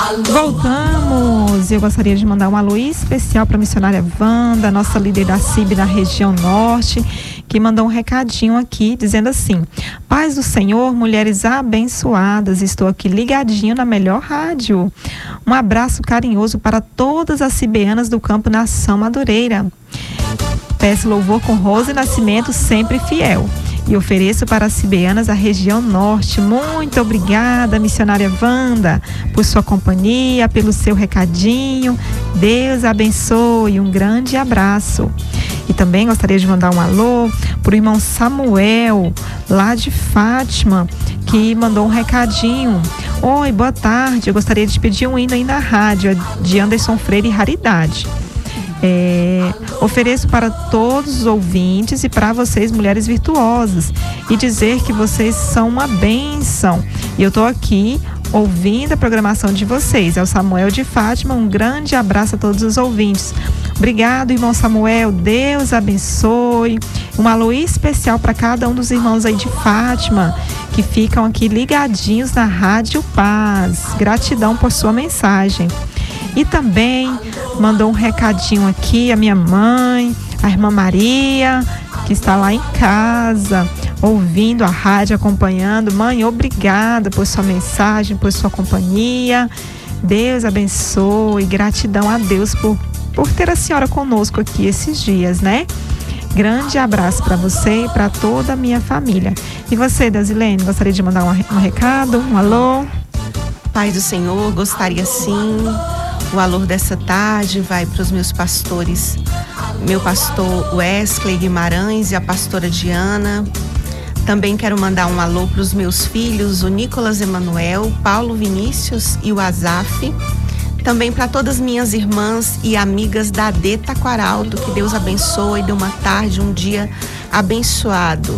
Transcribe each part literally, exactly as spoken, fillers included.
Voltamos! Eu gostaria de mandar um alô especial para a missionária Wanda, nossa líder da C I B na região norte, que mandou um recadinho aqui dizendo assim: paz do Senhor, mulheres abençoadas, estou aqui ligadinho na melhor rádio. Um abraço carinhoso para todas as cibeanas do Campo Nação Madureira. Peço louvor com Rose Nascimento, sempre fiel. E ofereço para as cibeanas a região norte. Muito obrigada, missionária Wanda, por sua companhia, pelo seu recadinho. Deus abençoe. Um grande abraço. E também gostaria de mandar um alô para o irmão Samuel, lá de Fátima, que mandou um recadinho. Oi, boa tarde. Eu gostaria de pedir um hino aí na rádio, de Anderson Freire e Raridade. É, ofereço para todos os ouvintes e para vocês, mulheres virtuosas, e dizer que vocês são uma bênção. E eu estou aqui ouvindo a programação de vocês. É o Samuel de Fátima. Um grande abraço a todos os ouvintes. Obrigado, irmão Samuel. Deus abençoe. Um alô especial para cada um dos irmãos aí de Fátima que ficam aqui ligadinhos na Rádio Paz. Gratidão por sua mensagem. E também mandou um recadinho aqui a minha mãe, a irmã Maria, que está lá em casa, ouvindo a rádio, acompanhando. Mãe, obrigada por sua mensagem, por sua companhia. Deus abençoe. Gratidão a Deus por, por ter a senhora conosco aqui esses dias, né? Grande abraço para você e para toda a minha família. E você, Deusilene, gostaria de mandar um, um recado, um alô? Paz do Senhor, gostaria sim. O alô dessa tarde vai para os meus pastores, meu pastor Wesley Guimarães e a pastora Diana. Também quero mandar um alô para os meus filhos, o Nicolas Emanuel, Paulo Vinícius e o Azaf. Também para todas minhas irmãs e amigas da A D Taquaralto. Que Deus abençoe, dê uma tarde, um dia abençoado.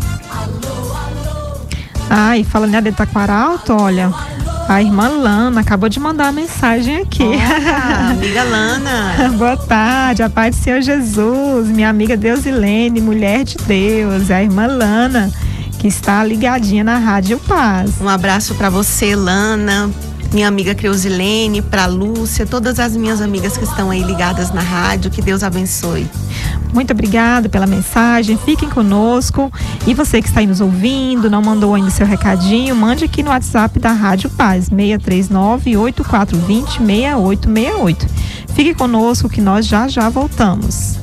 Ah, e falando em A D Taquaralto, olha, a irmã Lana acabou de mandar uma mensagem aqui. Olá, amiga Lana. Boa tarde, a paz do Senhor Jesus. Minha amiga Deusilene, mulher de Deus. É a irmã Lana, que está ligadinha na Rádio Paz. Um abraço para você, Lana. Minha amiga Creusilene, para Lúcia, todas as minhas amigas que estão aí ligadas na rádio. Que Deus abençoe. Muito obrigada pela mensagem, fiquem conosco. E você que está aí nos ouvindo, não mandou ainda seu recadinho, mande aqui no WhatsApp da Rádio Paz, seis três nove, oito quatro dois zero, seis oito seis oito. Fique conosco que nós já já voltamos.